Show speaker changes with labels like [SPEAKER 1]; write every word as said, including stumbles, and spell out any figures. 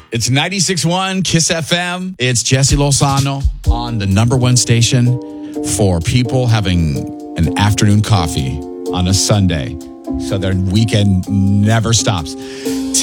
[SPEAKER 1] It's ninety-six point one Kiss F M. It's Jesse Lozano on the number one station for people having an afternoon coffee on a Sunday, so their weekend never stops.